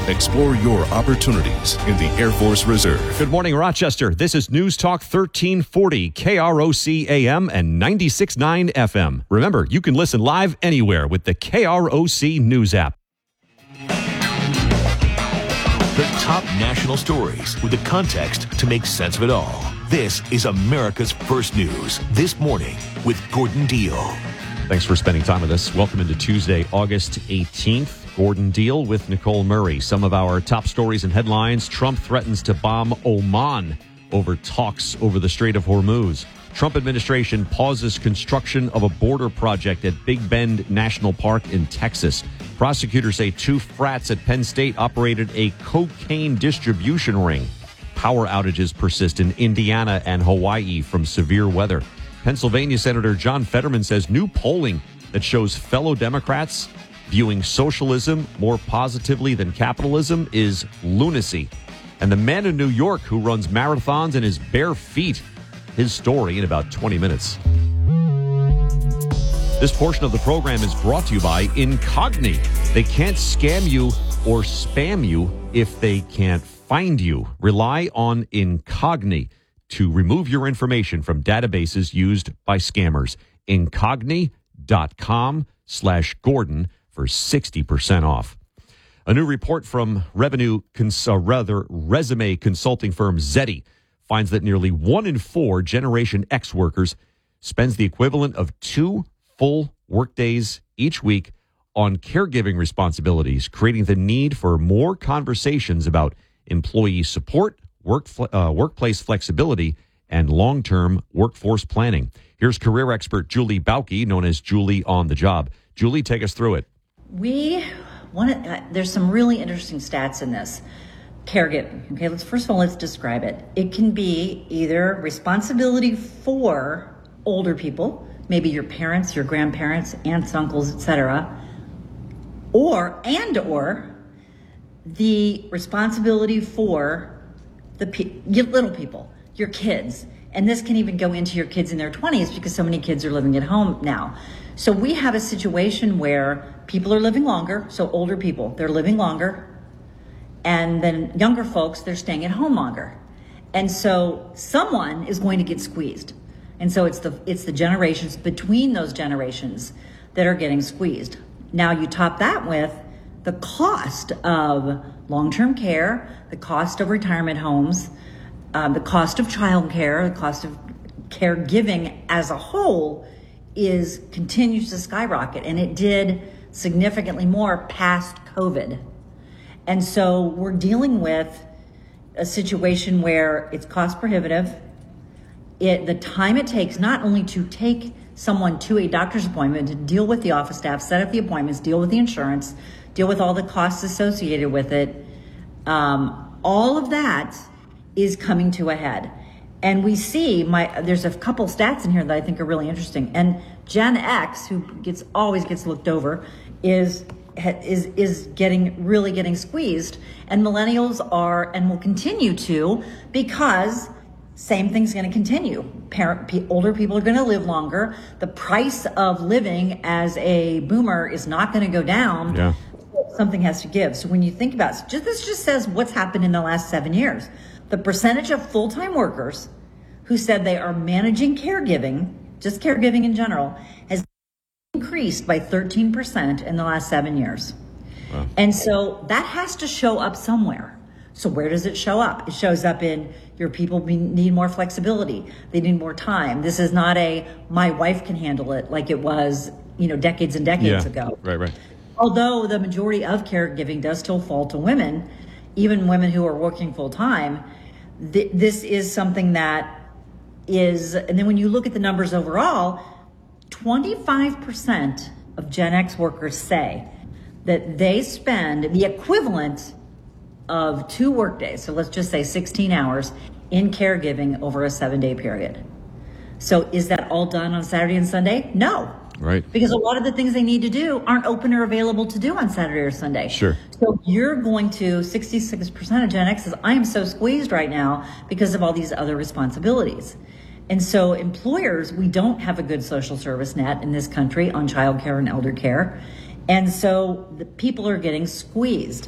Explore your opportunities in the Air Force Reserve. Good morning, Rochester. This is News Talk 1340, KROC AM and 96.9 FM. Remember, you can listen live anywhere with the KROC News app. The top national stories with the context to make sense of it all. This is America's First News This Morning with Gordon Deal. Thanks for spending time with us. Welcome into Tuesday, August 18th. Gordon Deal with Nicole Murray. Some of our top stories and headlines. Trump threatens to bomb Oman over talks over the Strait of Hormuz. Trump administration pauses construction of a border project at Big Bend National Park in Texas. Prosecutors say 2 frats at Penn State operated a cocaine distribution ring. Power outages persist in Indiana and Hawaii from severe weather. Pennsylvania Senator John Fetterman says new polling that shows fellow Democrats viewing socialism more positively than capitalism is lunacy. And the man in New York who runs marathons in his bare feet. His story in about 20 minutes. This portion of the program is brought to you by Incogni. They can't scam you or spam you if they can't find you. Rely on Incogni to remove your information from databases used by scammers. Incogni.com/Gordon for 60% off. A new report from resume consulting firm Zeti finds that nearly 1 in 4 Generation X workers spends the equivalent of 2 full workdays each week on caregiving responsibilities, creating the need for more conversations about employee support, workplace flexibility, and long-term workforce planning. Here's career expert Julie Bauke, known as Julie on the Job. Julie, take us through it. There's some really interesting stats in this. Caregiving. Okay, let's describe it. It can be either responsibility for older people, maybe your parents, your grandparents, aunts, uncles, etc., or the responsibility for the little people, your kids. And this can even go into your kids in their 20s because so many kids are living at home now. So we have a situation where people are living longer. So older people, they're living longer. And then younger folks, they're staying at home longer. And so someone is going to get squeezed. And so it's the generations between those generations that are getting squeezed. Now you top that with the cost of long-term care, the cost of retirement homes, the cost of childcare, the cost of caregiving as a whole continues to skyrocket. And it did significantly more past COVID. And so we're dealing with a situation where it's cost prohibitive. The time it takes not only to take someone to a doctor's appointment, to deal with the office staff, set up the appointments, deal with the insurance, deal with all the costs associated with it, all of that is coming to a head. And we see there's a couple stats in here that I think are really interesting. And Gen X, who always gets looked over, is getting squeezed, and millennials are and will continue to, because same thing's going to continue. Older people are going to live longer. The price of living as a boomer is not going to go down. Yeah. Something has to give. So when you think about this, just says what's happened in the last 7 years. The percentage of full-time workers who said they are managing caregiving, just caregiving in general, has increased by 13% in the last 7 years. Wow. And so that has to show up somewhere. So where does it show up? It shows up in your people need more flexibility. They need more time. This is not my wife can handle it like it was, decades and decades ago. Right. Although the majority of caregiving does still fall to women, even women who are working full time, this is something that is, and then when you look at the numbers overall, 25% of Gen X workers say that they spend the equivalent of 2 workdays, so let's just say 16 hours, in caregiving over a 7-day period. So is that all done on Saturday and Sunday? No. Right. Because a lot of the things they need to do aren't open or available to do on Saturday or Sunday. Sure. So you're going to, 66% of Gen X says, I am so squeezed right now because of all these other responsibilities. And so employers, we don't have a good social service net in this country on child care and elder care. And so the people are getting squeezed.